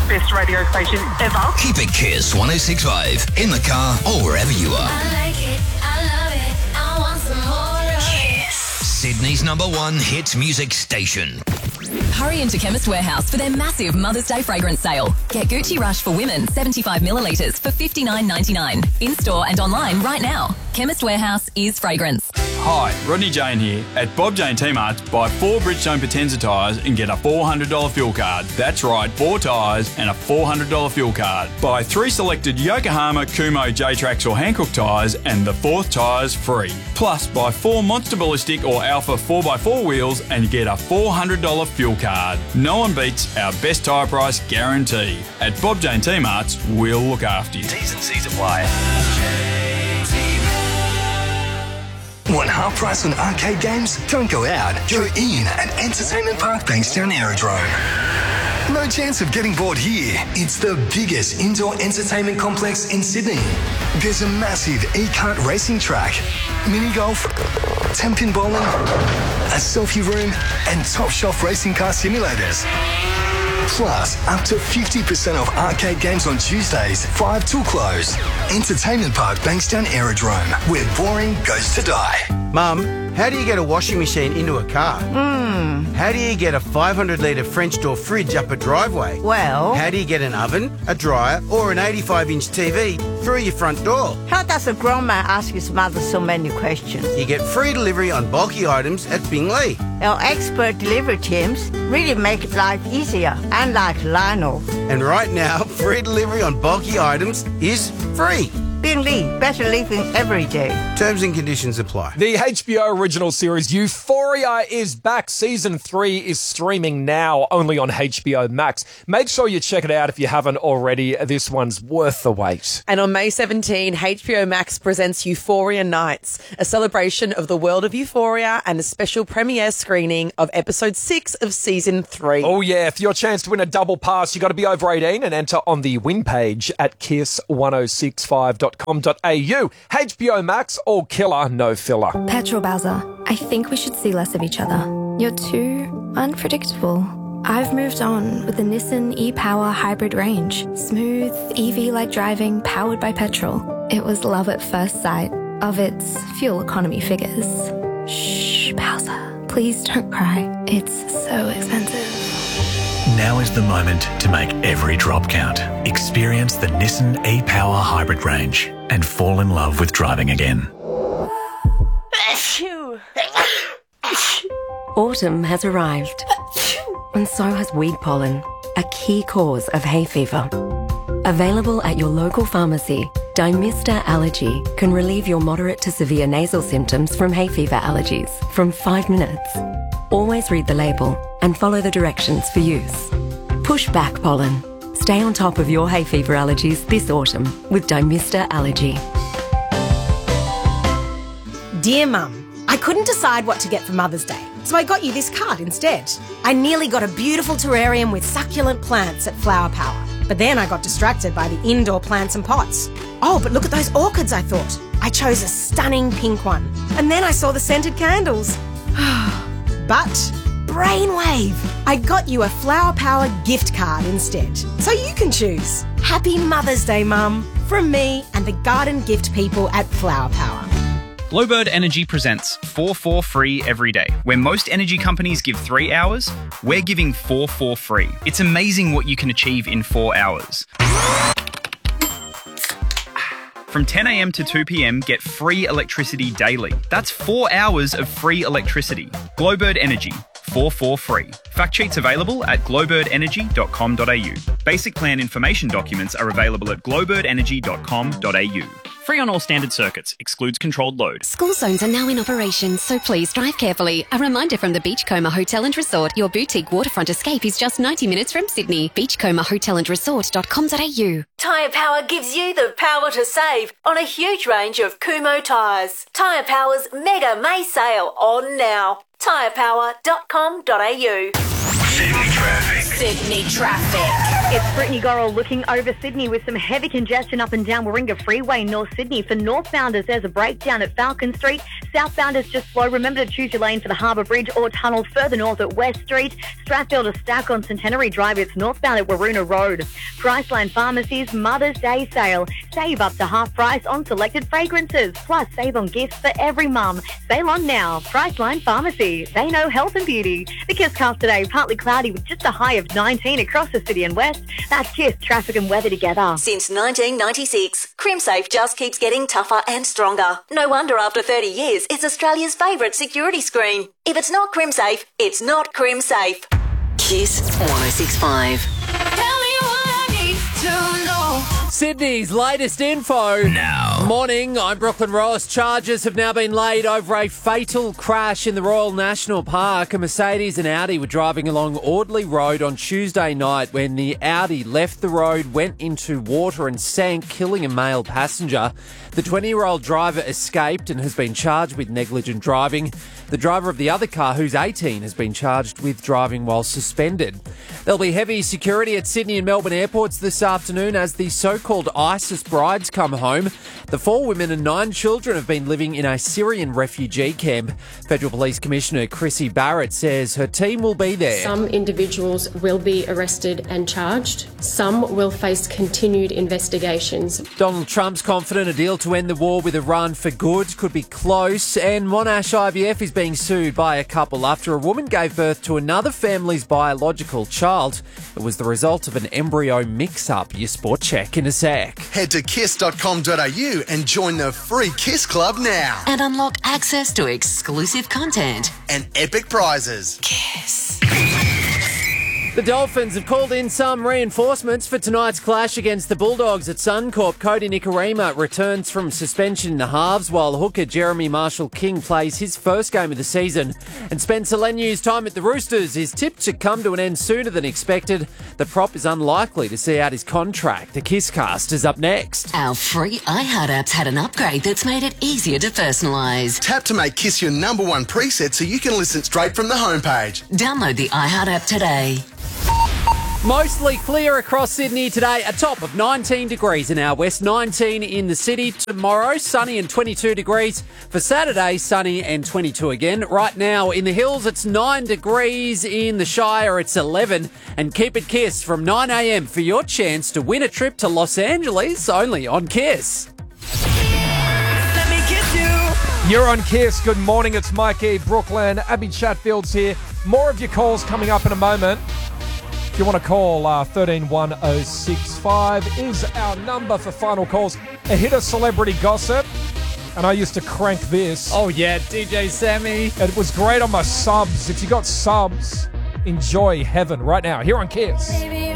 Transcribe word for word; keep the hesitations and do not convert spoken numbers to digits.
best radio station ever. Keep it Kiss one oh six point five, in the car or wherever you are. I like it, I love it, I want some more of it. Kiss. Sydney's number one hit music station. Hurry into Chemist Warehouse for their massive Mother's Day fragrance sale. Get Gucci Rush for women seventy-five millilitres for fifty-nine ninety-nine. In-store and online right now. Chemist Warehouse is fragrance. Hi, Rodney Jane here. At Bob Jane T-Marts, buy four Bridgestone Potenza tyres and get a four hundred dollars fuel card. That's right, four tyres and a four hundred dollars fuel card. Buy three selected Yokohama, Kumo, J-Trax or Hankook tyres and the fourth tyre's free. Plus, buy four Monster Ballistic or Alpha four by four wheels and get a four hundred dollars fuel card. No one beats our best tyre price guarantee. At Bob Jane T-Marts, we'll look after you. T's and C's apply. Want half price on arcade games? Don't go out. Go in at Entertainment Park Bankstown Aerodrome. No chance of getting bored here. It's the biggest indoor entertainment complex in Sydney. There's a massive e-kart racing track, mini golf, ten-pin bowling, a selfie room, and top shelf racing car simulators. Plus, up to fifty percent off arcade games on Tuesdays, five till close. Entertainment Park Bankstown Aerodrome, where boring goes to die. Mum, how do you get a washing machine into a car? Hmm. How do you get a five hundred litre French door fridge up a driveway? Well... How do you get an oven, a dryer or an eighty-five inch T V through your front door? How does a grown man ask his mother so many questions? You get free delivery on bulky items at Bingley. Our expert delivery teams really make life easier, unlike Lionel. And right now, free delivery on bulky items is free. Bingley, better living every day. Terms and conditions apply. The H B O original series Euphoria is back. Season three is streaming now, only on H B O Max. Make sure you check it out if you haven't already. This one's worth the wait. And on May seventeenth, H B O Max presents Euphoria Nights, a celebration of the world of Euphoria and a special premiere screening of episode six of season three. Oh yeah, for your chance to win a double pass, you got to be over eighteen and enter on the win page at kiss ten sixty-five dot com dot a u. H B O Max, all killer, no filler. Petrol Bowser, I think we should see less of each other. You're too unpredictable. I've moved on with the Nissan e-Power hybrid range. Smooth, E V-like driving, powered by petrol. It was love at first sight of its fuel economy figures. Shh, Bowser, please don't cry. It's so expensive. Now is the moment to make every drop count. Experience the Nissan e-Power hybrid range and fall in love with driving again. Autumn has arrived, and so has weed pollen, a key cause of hay fever. Available at your local pharmacy, Dymista Allergy can relieve your moderate to severe nasal symptoms from hay fever allergies from five minutes. Always read the label and follow the directions for use. Push back pollen. Stay on top of your hay fever allergies this autumn with Dymista Allergy. Dear Mum, I couldn't decide what to get for Mother's Day, so I got you this card instead. I nearly got a beautiful terrarium with succulent plants at Flower Power, but then I got distracted by the indoor plants and pots. Oh, but look at those orchids, I thought. I chose a stunning pink one, and then I saw the scented candles. But brainwave! I got you a Flower Power gift card instead, so you can choose. Happy Mother's Day, Mum, from me and the garden gift people at Flower Power. Glowbird Energy presents four four free every day. Where most energy companies give three hours, we're giving four four free. It's amazing what you can achieve in four hours. From ten a m to two p m, get free electricity daily. That's four hours of free electricity. Glowbird Energy, four four free. Fact sheets available at glowbird energy dot com dot a u. Basic plan information documents are available at glowbird energy dot com dot a u. Free on all standard circuits. Excludes controlled load. School zones are now in operation, so please drive carefully. A reminder from the Beachcomber Hotel and Resort. Your boutique waterfront escape is just ninety minutes from Sydney. beachcomber hotel and resort dot com dot a u. Tyre Power gives you the power to save on a huge range of Kumo tyres. Tyre Power's Mega May sale on now. tyre power dot com dot a u. Sydney traffic. Sydney traffic. It's Brittany Gorrell looking over Sydney with some heavy congestion up and down Warringah Freeway, North Sydney. For northbounders, there's a breakdown at Falcon Street. Southbounders just slow. Remember to choose your lane for the Harbour Bridge or tunnel further north at West Street. Strathfield to Stack on Centenary Drive. It's northbound at Waroona Road. Priceline Pharmacy's Mother's Day sale. Save up to half price on selected fragrances. Plus, save on gifts for every mum. Sale on now. Priceline Pharmacy. They know health and beauty. The Kisscast today, partly cloudy with just a high of nineteen across the city and west. That's Kiss, traffic and weather together. Since nineteen ninety-six, CrimSafe just keeps getting tougher and stronger. No wonder after thirty years, it's Australia's favourite security screen. If it's not CrimSafe, it's not CrimSafe. Kiss one oh six point five. Tell me what I need to know. Sydney's latest info. Now. Morning, I'm Brooklyn Ross. Charges have now been laid over a fatal crash in the Royal National Park. A Mercedes and Audi were driving along Audley Road on Tuesday night when the Audi left the road, went into water and sank, killing a male passenger. The twenty-year-old driver escaped and has been charged with negligent driving. The driver of the other car, who's eighteen, has been charged with driving while suspended. There'll be heavy security at Sydney and Melbourne airports this afternoon as the so-called ISIS brides come home. The four women and nine children have been living in a Syrian refugee camp. Federal Police Commissioner Chrissy Barrett says her team will be there. Some individuals will be arrested and charged. Some will face continued investigations. Donald Trump's confident a deal to end the war with Iran for good could be close, and Monash I V F is being sued by a couple after a woman gave birth to another family's biological child. It was the result of an embryo mix-up. Your sport check in a sec. Head to kiss dot com dot a u and join the free Kiss Club now. And unlock access to exclusive content and epic prizes. Kiss. The Dolphins have called in some reinforcements for tonight's clash against the Bulldogs at Suncorp. Cody Nikorima returns from suspension in the halves, while hooker Jeremy Marshall-King plays his first game of the season. And Spencer Lenu's time at the Roosters is tipped to come to an end sooner than expected. The prop is unlikely to see out his contract. The Kisscast is up next. Our free iHeart app's had an upgrade that's made it easier to personalise. Tap to make Kiss your number one preset so you can listen straight from the homepage. Download the iHeart app today. Mostly clear across Sydney today, a top of nineteen degrees in our west, nineteen in the city. Tomorrow, sunny and twenty-two degrees. For Saturday, sunny and twenty-two again. Right now, in the hills, it's nine degrees. In the Shire, it's eleven. And keep it Kiss from nine a m for your chance to win a trip to Los Angeles, only on Kiss. Let me kiss you. You're on Kiss. Good morning. It's Mikey, Brooklyn, Abby Chatfield's here. More of your calls coming up in a moment. If you want to call, uh, thirteen one oh six five is our number for final calls. A hit of celebrity gossip, and I used to crank this. Oh yeah, D J Sammy. It was great on my subs. If you got subs, enjoy heaven right now here on Kiss. Baby,